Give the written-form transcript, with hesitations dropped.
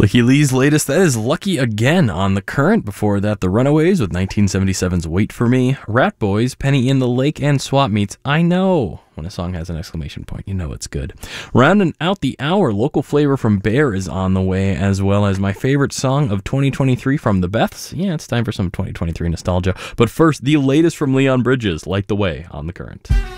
Licky Lee's latest, that is Lucky Again on The Current. Before that, The Runaways with 1977's Wait For Me, Rat Boys, Penny in the Lake, and Swap Meets I Know. When a song has an exclamation point, you know it's good. Rounding out the hour, local flavor from Bear is on the way, as well as my favorite song of 2023 from the Beths. Yeah, it's time for some 2023 nostalgia. But first, the latest from Leon Bridges, Light the Way on The Current.